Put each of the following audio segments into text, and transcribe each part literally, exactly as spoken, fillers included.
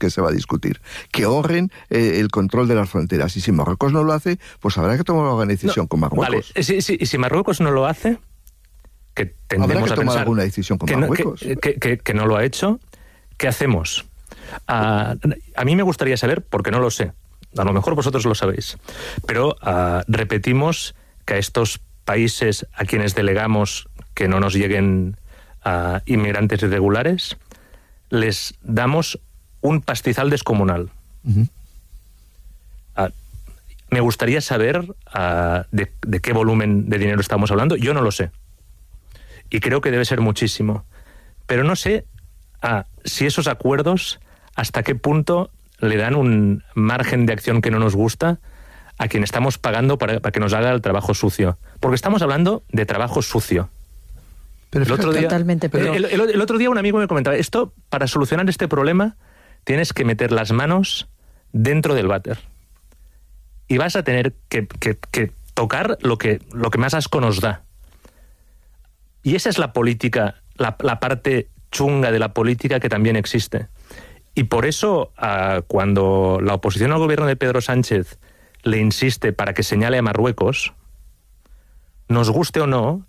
que se va a discutir, que ahorren eh, el control de las fronteras. Y si Marruecos no lo hace, pues habrá que tomar una decisión no, con Marruecos. Vale, si, si, si Marruecos no lo hace, que tendremos habrá que a tomar pensar alguna decisión con que Marruecos. No, que, que, que, que no lo ha hecho, ¿qué hacemos? Uh, a mí me gustaría saber, porque no lo sé, a lo mejor vosotros lo sabéis, pero uh, repetimos que a estos países a quienes delegamos que no nos lleguen uh, inmigrantes irregulares, les damos un pastizal descomunal. Uh-huh. Uh, me gustaría saber uh, de, de qué volumen de dinero estamos hablando. Yo no lo sé. Y creo que debe ser muchísimo. Pero no sé uh, si esos acuerdos, hasta qué punto le dan un margen de acción que no nos gusta a quien estamos pagando para, para que nos haga el trabajo sucio. Porque estamos hablando de trabajo sucio. Pero el, otro día, totalmente, pero... el, el, el otro día un amigo me comentaba, esto, para solucionar este problema, tienes que meter las manos dentro del váter. Y vas a tener que, que, que tocar lo que, lo que más asco nos da. Y esa es la política, la, la parte chunga de la política que también existe. Y por eso, uh, cuando la oposición al gobierno de Pedro Sánchez le insiste para que señale a Marruecos, nos guste o no,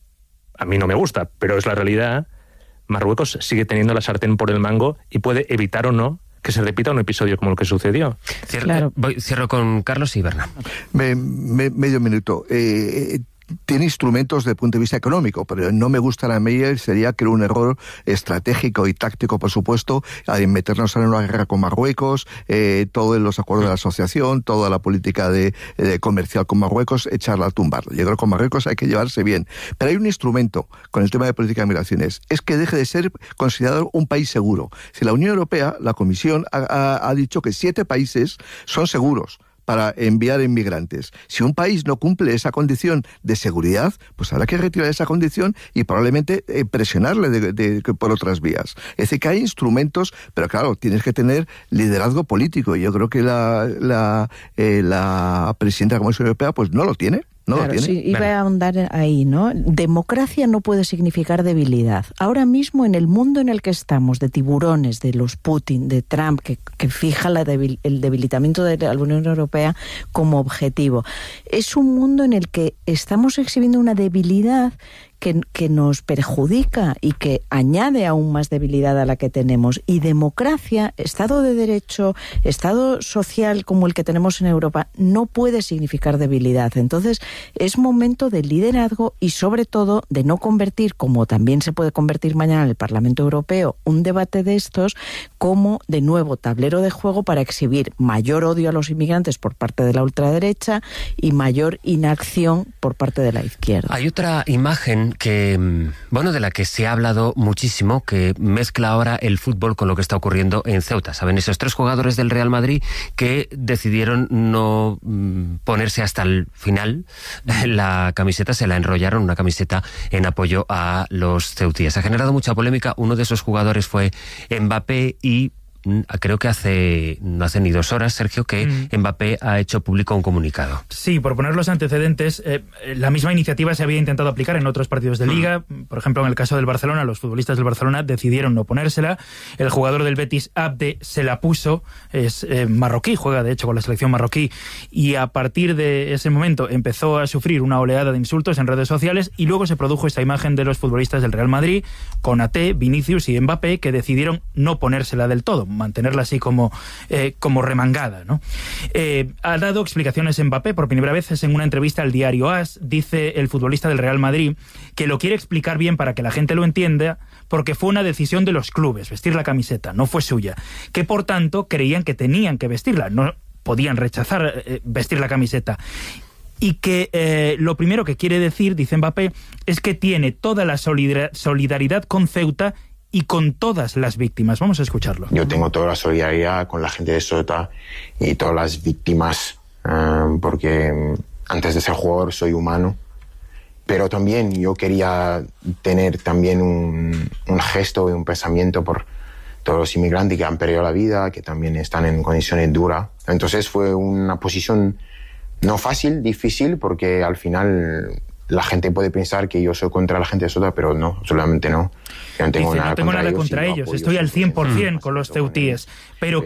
a mí no me gusta, pero es la realidad, Marruecos sigue teniendo la sartén por el mango y puede evitar o no que se repita un episodio como el que sucedió. Cierro, claro. voy, cierro con Carlos y Berna. Me, me, medio minuto. Eh, tiene instrumentos desde el punto de vista económico, pero no me gusta la medida, sería que era un error estratégico y táctico, por supuesto, en meternos en una guerra con Marruecos, eh, todos los acuerdos de la asociación, toda la política de, de comercial con Marruecos, echarla a tumbar. Yo creo que con Marruecos hay que llevarse bien. Pero hay un instrumento con el tema de política de migraciones, es que deje de ser considerado un país seguro. Si la Unión Europea, la Comisión, ha, ha, ha dicho que siete países son seguros para enviar inmigrantes. Si un país no cumple esa condición de seguridad, pues habrá que retirar esa condición y probablemente eh, presionarle de, de, de, por otras vías. Es decir, que hay instrumentos, pero claro, tienes que tener liderazgo político. Y yo creo que la, la, eh, la presidenta de la Comisión Europea pues no lo tiene. No claro, lo tiene. Sí, iba a ahondar ahí, ¿no? Democracia no puede significar debilidad. Ahora mismo, en el mundo en el que estamos, de tiburones, de los Putin, de Trump, que, que fija la debil, el debilitamiento de la Unión Europea como objetivo, es un mundo en el que estamos exhibiendo una debilidad que, que nos perjudica y que añade aún más debilidad a la que tenemos. Y democracia, Estado de Derecho, Estado social como el que tenemos en Europa, no puede significar debilidad. Entonces, es momento de liderazgo y, sobre todo, de no convertir, como también se puede convertir mañana en el Parlamento Europeo, un debate de estos como, de nuevo, tablero de juego para exhibir mayor odio a los inmigrantes por parte de la ultraderecha y mayor inacción por parte de la izquierda. Hay otra imagen que, bueno, de la que se ha hablado muchísimo, que mezcla ahora el fútbol con lo que está ocurriendo en Ceuta. ¿Saben? Esos tres jugadores del Real Madrid que decidieron no ponerse hasta el final la camiseta, se la enrollaron, una camiseta en apoyo a los ceutíes. Ha generado mucha polémica. Uno de esos jugadores fue Mbappé y creo que hace no hace ni dos horas, Sergio, que mm. Mbappé ha hecho público un comunicado. Sí, por poner los antecedentes, eh, la misma iniciativa se había intentado aplicar en otros partidos de Liga. Mm. Por ejemplo, en el caso del Barcelona, los futbolistas del Barcelona decidieron no ponérsela. El jugador del Betis, Abde, se la puso. Es eh, marroquí, juega de hecho con la selección marroquí. Y a partir de ese momento empezó a sufrir una oleada de insultos en redes sociales y luego se produjo esta imagen de los futbolistas del Real Madrid, Konaté, Vinicius y Mbappé, que decidieron no ponérsela del todo, mantenerla así como, eh, como remangada, ¿no? Eh, ha dado explicaciones Mbappé por primera vez en una entrevista al diario AS. Dice el futbolista del Real Madrid que lo quiere explicar bien para que la gente lo entienda, porque fue una decisión de los clubes vestir la camiseta, no fue suya, que por tanto creían que tenían que vestirla, no podían rechazar eh, vestir la camiseta. Y que eh, lo primero que quiere decir, dice Mbappé, es que tiene toda la solidar- solidaridad con Ceuta y con todas las víctimas. Vamos a escucharlo. Yo tengo toda la solidaridad con la gente de Ceuta y todas las víctimas, um, porque antes de ser jugador soy humano, pero también yo quería tener también un, un gesto y un pensamiento por todos los inmigrantes que han perdido la vida, que también están en condiciones duras. Entonces fue una posición no fácil, difícil, porque al final la gente puede pensar que yo soy contra la gente de Ceuta, pero no, solamente no. Yo no tengo Dice, nada no tengo contra nada ellos, contra y lo ellos, apoyo estoy al cien por cien cien por ciento con los de esta manera. ceutíes, pero